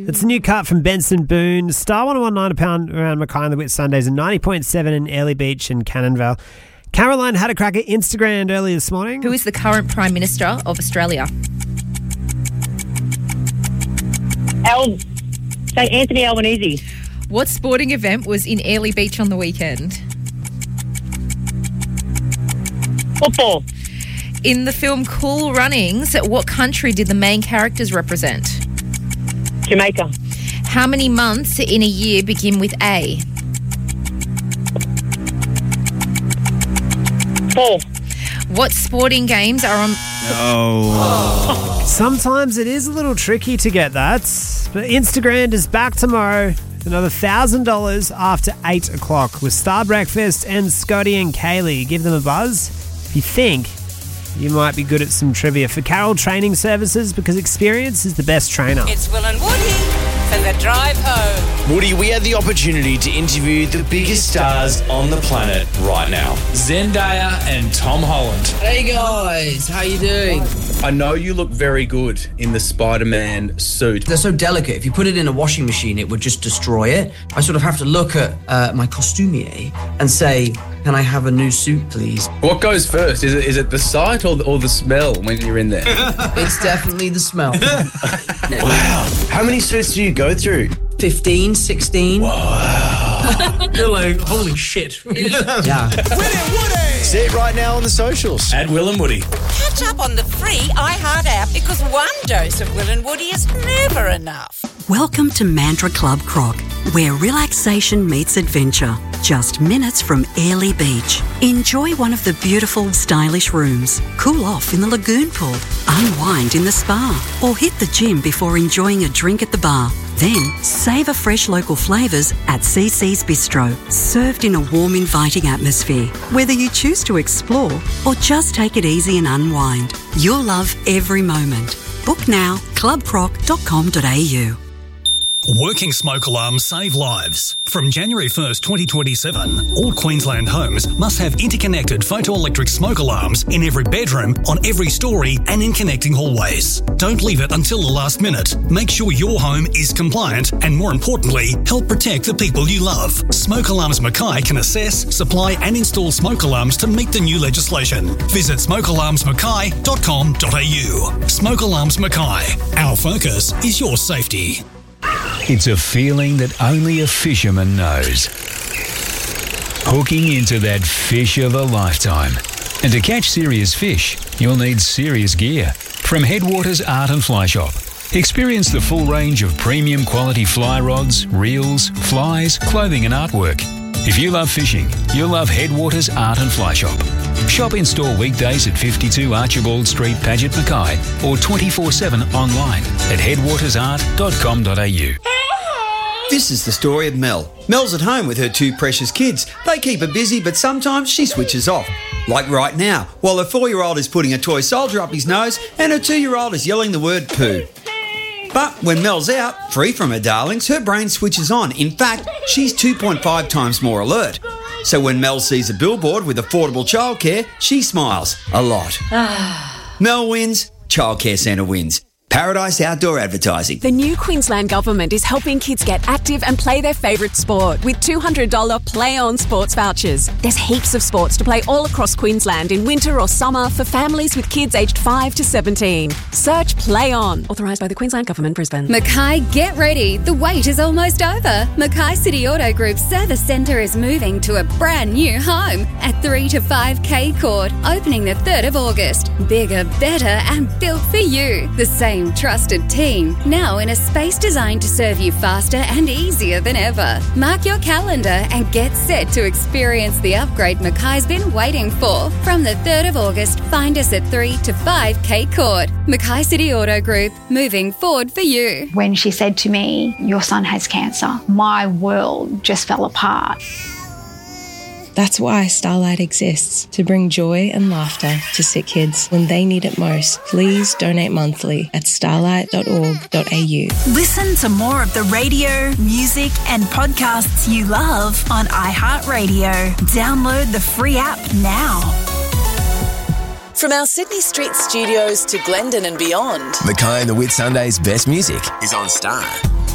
It's a new cut from Benson Boone. Star 101.9 a pound around Mackay and the Whit Sundays and 90.7 in Airlie Beach and Cannonvale. Caroline had a crack at Instagram early this morning. Who is the current Prime Minister of Australia? Anthony Albanese. What sporting event was in Airlie Beach on the weekend? Football. In the film Cool Runnings, what country did the main characters represent? Jamaica. How many months in a year begin with A? 4. What sporting games are on... Sometimes it is a little tricky to get that. But Instagram is back tomorrow with another $1,000 after 8 o'clock with Star Breakfast and Scotty and Kaylee. Give them a buzz if you think you might be good at some trivia for Carroll Training Services, because experience is the best trainer. It's Will and Woody for the drive home. Woody, we had the opportunity to interview the biggest stars on the planet right now. Zendaya and Tom Holland. Hey guys, how you doing? I know you look very good in the Spider-Man suit. They're so delicate. If you put it in a washing machine, it would just destroy it. I sort of have to look at my costumier and say, can I have a new suit, please? What goes first? Is it the sight or the smell when you're in there? It's definitely the smell. Wow. How many suits do you go through? 15, 16. Wow. You're like, holy shit. Yeah. See it right now on the socials. At Will and Woody. Catch up on the free iHeart app because one dose of Will and Woody is never enough. Welcome to Mantra Club Croc, where relaxation meets adventure. Just minutes from Airlie Beach. Enjoy one of the beautiful, stylish rooms. Cool off in the lagoon pool. Unwind in the spa. Or hit the gym before enjoying a drink at the bar. Then, savour fresh local flavours at CC's Bistro, served in a warm, inviting atmosphere. Whether you choose to explore or just take it easy and unwind, you'll love every moment. Book now, clubcroc.com.au. Working smoke alarms save lives. From January 1st, 2027, all Queensland homes must have interconnected photoelectric smoke alarms in every bedroom, on every story and in connecting hallways. Don't leave it until the last minute. Make sure your home is compliant and, more importantly, help protect the people you love. Smoke Alarms Mackay can assess, supply and install smoke alarms to meet the new legislation. Visit smokealarmsmackay.com.au. Smoke Alarms Mackay. Our focus is your safety. It's a feeling that only a fisherman knows. Hooking into that fish of a lifetime. And to catch serious fish, you'll need serious gear. From Headwaters Art and Fly Shop. Experience the full range of premium quality fly rods, reels, flies, clothing and artwork. If you love fishing, you'll love Headwaters Art and Fly Shop. Shop in-store weekdays at 52 Archibald Street, Paget, Mackay, or 24/7 online at headwatersart.com.au. This is the story of Mel. Mel's at home with her 2 precious kids. They keep her busy, but sometimes she switches off. Like right now, while her 4-year-old is putting a toy soldier up his nose and her 2-year-old is yelling the word poo. But when Mel's out, free from her darlings, her brain switches on. In fact, she's 2.5 times more alert. So when Mel sees a billboard with affordable childcare, she smiles a lot. Mel wins, Childcare Centre wins. Paradise Outdoor Advertising. The new Queensland Government is helping kids get active and play their favourite sport with $200 Play On sports vouchers. There's heaps of sports to play all across Queensland in winter or summer for families with kids aged 5 to 17. Search Play On. Authorised by the Queensland Government, Brisbane. Mackay, get ready. The wait is almost over. Mackay City Auto Group Service Centre is moving to a brand new home at 3 to 5K Court, opening the 3rd of August. Bigger, better and built for you. The same trusted team, now in a space designed to serve you faster and easier than ever. Mark your calendar and get set to experience the upgrade Mackay's been waiting for. From the 3rd of August, find us at 3 to 5K Court. Mackay City Auto Group, moving forward for you. When she said to me, your son has cancer, my world just fell apart. That's why Starlight exists, to bring joy and laughter to sick kids when they need it most. Please donate monthly at starlight.org.au. Listen to more of the radio, music and podcasts you love on iHeartRadio. Download the free app now. From our Sydney Street studios to Glendon and beyond, Mackay and the Whit Sundays' best music is on Star.